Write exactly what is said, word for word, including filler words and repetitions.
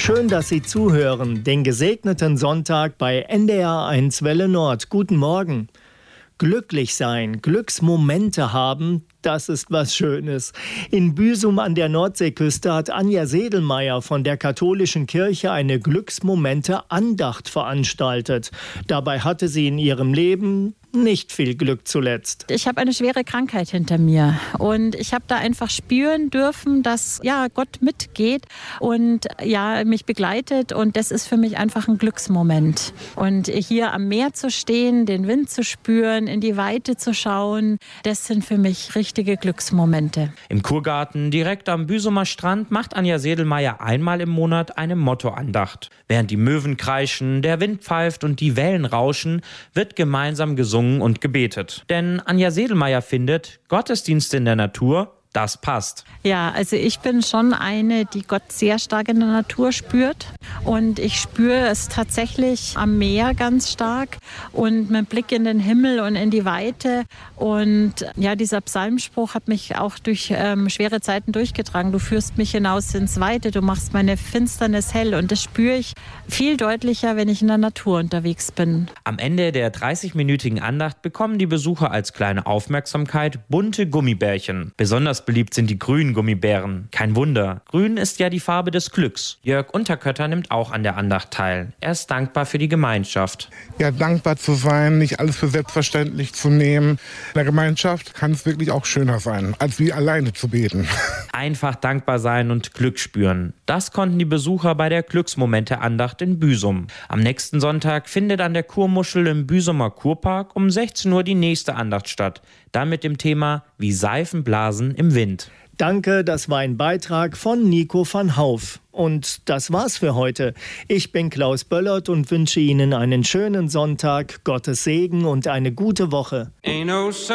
Schön, dass Sie zuhören. Den gesegneten Sonntag bei N D R eins Welle Nord. Guten Morgen. Glücklich sein, Glücksmomente haben, das ist was Schönes. In Büsum an der Nordseeküste hat Anja Sedelmeier von der katholischen Kirche eine Glücksmomente-Andacht veranstaltet. Dabei hatte sie in ihrem Leben nicht viel Glück zuletzt. Ich habe eine schwere Krankheit hinter mir und ich habe da einfach spüren dürfen, dass ja Gott mitgeht und ja mich begleitet, und das ist für mich einfach ein Glücksmoment. Und hier am Meer zu stehen, den Wind zu spüren, in die Weite zu schauen, das sind für mich richtige Glücksmomente. Im Kurgarten direkt am Büsumer Strand macht Anja Sedelmeier einmal im Monat eine Mottoandacht. Während die Möwen kreischen, der Wind pfeift und die Wellen rauschen, wird gemeinsam gesungen und gebetet. Denn Anja Sedelmeier findet, Gottesdienste in der Natur, das passt. Ja, also ich bin schon eine, die Gott sehr stark in der Natur spürt. Und ich spüre es tatsächlich am Meer ganz stark und mit Blick in den Himmel und in die Weite. Und ja, dieser Psalmspruch hat mich auch durch ähm, schwere Zeiten durchgetragen. Du führst mich hinaus ins Weite, du machst meine Finsternis hell. Und das spüre ich viel deutlicher, wenn ich in der Natur unterwegs bin. Am Ende der dreißigminütigen Andacht bekommen die Besucher als kleine Aufmerksamkeit bunte Gummibärchen. Besonders beliebt sind die grünen Gummibären. Kein Wunder, grün ist ja die Farbe des Glücks. Jörg Unterkötter nimmt auch an der Andacht teil. Er ist dankbar für die Gemeinschaft. Ja, dankbar zu sein, nicht alles für selbstverständlich zu nehmen. In der Gemeinschaft kann es wirklich auch schöner sein, als wie alleine zu beten. Einfach dankbar sein und Glück spüren. Das konnten die Besucher bei der Glücksmomente-Andacht in Büsum. Am nächsten Sonntag findet an der Kurmuschel im Büsumer Kurpark um sechzehn Uhr die nächste Andacht statt. Dann mit dem Thema Wie Seifenblasen im Wind. Danke, das war ein Beitrag von Nico van Hauf. Und das war's für heute. Ich bin Klaus Böllert und wünsche Ihnen einen schönen Sonntag, Gottes Segen und eine gute Woche.